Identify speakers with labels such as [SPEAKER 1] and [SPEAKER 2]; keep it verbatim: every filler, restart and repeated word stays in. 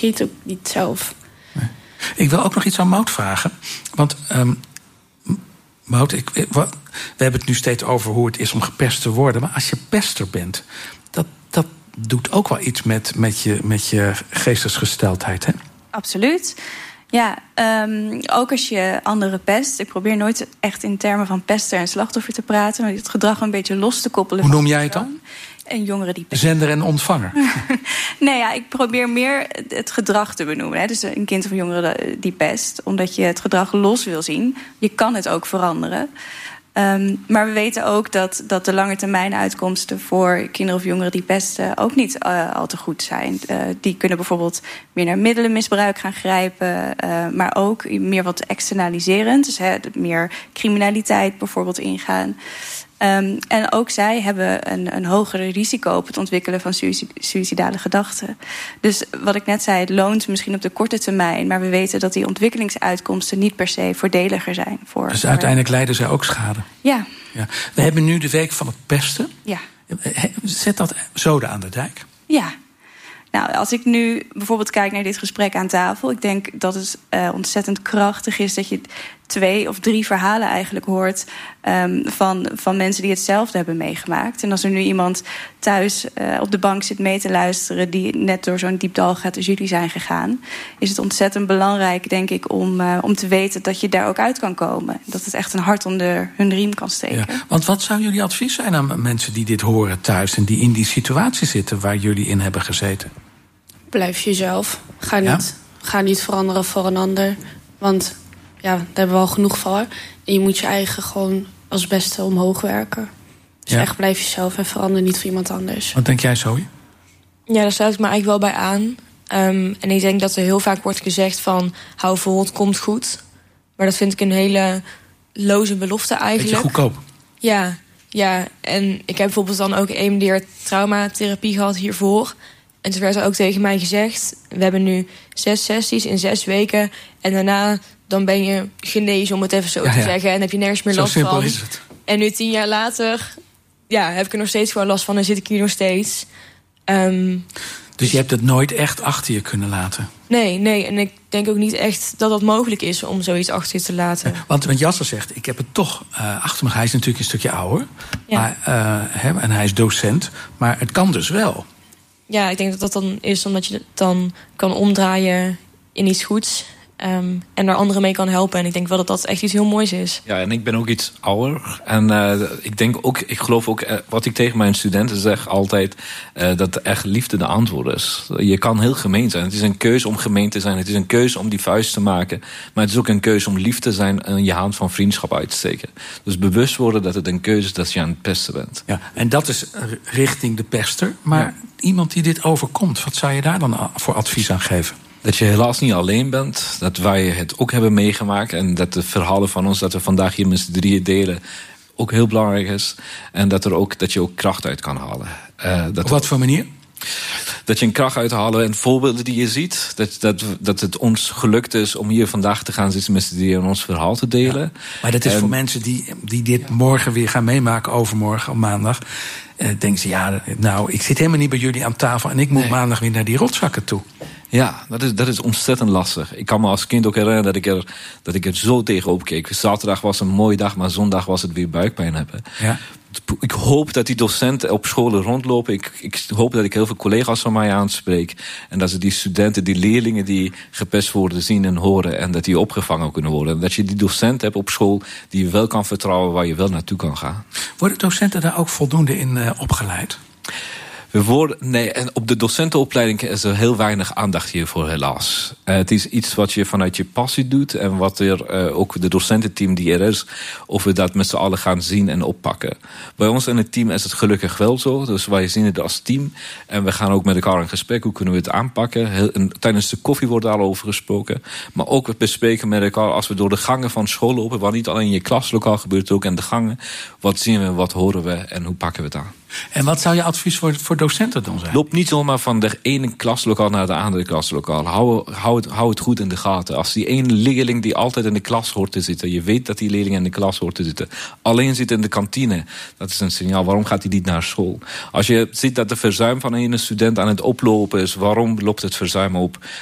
[SPEAKER 1] zie het ook niet zelf.
[SPEAKER 2] Nee. Ik wil ook nog iets aan Maud vragen. Want um, Maud, ik, we, we hebben het nu steeds over hoe het is om gepest te worden. Maar als je pester bent, dat, dat doet ook wel iets met, met, je, met je geestesgesteldheid, hè?
[SPEAKER 3] Absoluut. Ja, um, ook als je anderen pest. Ik probeer nooit echt in termen van pester en slachtoffer te praten, maar het gedrag een beetje los te koppelen.
[SPEAKER 2] Hoe noem jij het dan?
[SPEAKER 3] En jongeren die pesten.
[SPEAKER 2] Zender en ontvanger?
[SPEAKER 3] Nee, ja, ik probeer meer het gedrag te benoemen. Hè. Dus een kind of een jongere die pest, omdat je het gedrag los wil zien. Je kan het ook veranderen. Um, maar we weten ook dat, dat de lange termijn uitkomsten voor kinderen of jongeren die pesten ook niet uh, al te goed zijn. Uh, die kunnen bijvoorbeeld meer naar middelenmisbruik gaan grijpen, uh, maar ook meer wat externaliserend. Dus he, meer criminaliteit bijvoorbeeld ingaan. Um, en ook zij hebben een, een hoger risico op het ontwikkelen van suïcidale gedachten. Dus wat ik net zei, het loont misschien op de korte termijn, maar we weten dat die ontwikkelingsuitkomsten niet per se voordeliger zijn. Voor,
[SPEAKER 2] dus uiteindelijk lijden zij ook schade?
[SPEAKER 3] Ja.
[SPEAKER 2] ja. We hebben nu de week van het pesten.
[SPEAKER 3] Ja.
[SPEAKER 2] Zet dat zoden aan de dijk?
[SPEAKER 3] Ja. Nou, als ik nu bijvoorbeeld kijk naar dit gesprek aan tafel, ik denk dat het uh, ontzettend krachtig is dat je twee of drie verhalen eigenlijk hoort um, van, van mensen die hetzelfde hebben meegemaakt. En als er nu iemand thuis uh, op de bank zit mee te luisteren die net door zo'n diep dal gaat als jullie zijn gegaan, is het ontzettend belangrijk, denk ik, om, uh, om te weten dat je daar ook uit kan komen. Dat het echt een hart onder hun riem kan steken.
[SPEAKER 2] Ja, want wat zou jullie advies zijn aan mensen die dit horen thuis en die in die situatie zitten waar jullie in hebben gezeten?
[SPEAKER 1] Blijf jezelf. Ga niet,
[SPEAKER 2] ja?
[SPEAKER 1] ga niet veranderen voor een ander. Want ja, daar hebben we al genoeg voor. En je moet je eigen gewoon als beste omhoog werken. Dus ja. echt blijf jezelf en verander niet voor iemand anders.
[SPEAKER 2] Wat denk jij, Zoe?
[SPEAKER 4] Ja, daar sluit ik me eigenlijk wel bij aan. Um, en ik denk dat er heel vaak wordt gezegd van hou vol, het komt goed. Maar dat vind ik een hele loze belofte eigenlijk.
[SPEAKER 2] Beetje goedkoop.
[SPEAKER 4] Ja, ja, en ik heb bijvoorbeeld dan ook E M D R traumatherapie gehad hiervoor. En toen werd er ook tegen mij gezegd, we hebben nu zes sessies in zes weken. En daarna dan ben je genezen, om het even zo ja, te ja. zeggen. En heb je nergens meer
[SPEAKER 2] zo
[SPEAKER 4] last van.
[SPEAKER 2] Zo simpel is het.
[SPEAKER 4] En nu tien jaar later ja, heb ik er nog steeds gewoon last van en zit ik hier nog steeds. Um,
[SPEAKER 2] dus je hebt het nooit echt achter je kunnen laten?
[SPEAKER 4] Nee, nee. En ik denk ook niet echt dat dat mogelijk is om zoiets achter je te laten.
[SPEAKER 2] Ja, want, want Jasser zegt, ik heb het toch uh, achter me. Hij is natuurlijk een stukje ouder. Ja. Maar, uh, hè, en hij is docent. Maar het kan dus wel.
[SPEAKER 4] Ja, ik denk dat dat dan is omdat je het dan kan omdraaien in iets goeds. Um, en daar anderen mee kan helpen. En ik denk wel dat dat echt iets heel moois is.
[SPEAKER 5] Ja, en ik ben ook iets ouder. En uh, ik denk ook, ik geloof ook, uh, wat ik tegen mijn studenten zeg altijd, uh, dat echt liefde de antwoord is. Je kan heel gemeen zijn. Het is een keuze om gemeen te zijn. Het is een keuze om die vuist te maken. Maar het is ook een keuze om lief te zijn en je hand van vriendschap uit te steken. Dus bewust worden dat het een keuze is dat je aan het pesten bent.
[SPEAKER 2] Ja, en dat is richting de pester. Maar ja. iemand die dit overkomt, wat zou je daar dan voor advies aan geven?
[SPEAKER 5] Dat je helaas niet alleen bent. Dat wij het ook hebben meegemaakt. En dat de verhalen van ons, dat we vandaag hier met z'n drieën delen, ook heel belangrijk is. En dat, er ook, dat je ook kracht uit kan halen. Uh, dat
[SPEAKER 2] Op wat voor manier?
[SPEAKER 5] Dat je een kracht uithalen en voorbeelden die je ziet. Dat, dat, dat het ons gelukt is om hier vandaag te gaan zitten met z'n drieën en ons verhaal te delen. Ja,
[SPEAKER 2] maar dat is en, voor mensen die, die dit morgen weer gaan meemaken, overmorgen, op maandag. Uh, denken ze, ja, nou, ik zit helemaal niet bij jullie aan tafel en ik moet nee. maandag weer naar die rotzakken toe.
[SPEAKER 5] Ja, dat is, dat is ontzettend lastig. Ik kan me als kind ook herinneren dat ik er, dat ik er zo tegenop keek. Zaterdag was een mooie dag, maar zondag was het weer buikpijn hebben. Ja. Ik hoop dat die docenten op scholen rondlopen. Ik, ik hoop dat ik heel veel collega's van mij aanspreek. En dat ze die studenten, die leerlingen die gepest worden zien en horen. En dat die opgevangen kunnen worden. En dat je die docent hebt op school die je wel kan vertrouwen, waar je wel naartoe kan gaan.
[SPEAKER 2] Worden docenten daar ook voldoende in uh, opgeleid?
[SPEAKER 5] We worden, nee, en op de docentenopleiding is er heel weinig aandacht hiervoor, helaas. Uh, het is iets wat je vanuit je passie doet. En wat er uh, ook de docententeam die er is, of we dat met z'n allen gaan zien en oppakken. Bij ons in het team is het gelukkig wel zo. Dus wij zien het als team. En we gaan ook met elkaar in gesprek. Hoe kunnen we het aanpakken? Heel, en tijdens de koffie wordt daar al over gesproken. Maar ook we bespreken met elkaar als we door de gangen van school lopen. Wat niet alleen in je klaslokaal gebeurt, ook in de gangen. Wat zien we, wat horen we en hoe pakken we het aan?
[SPEAKER 2] En wat zou je advies voor, voor docenten dan zijn?
[SPEAKER 5] Loop niet zomaar van de ene klaslokaal naar de andere klaslokaal. Hou, hou, het, hou het goed in de gaten. Als die ene leerling die altijd in de klas hoort te zitten, je weet dat die leerling in de klas hoort te zitten, alleen zit in de kantine, dat is een signaal. Waarom gaat hij niet naar school? Als je ziet dat de verzuim van een student aan het oplopen is, waarom loopt het verzuim op?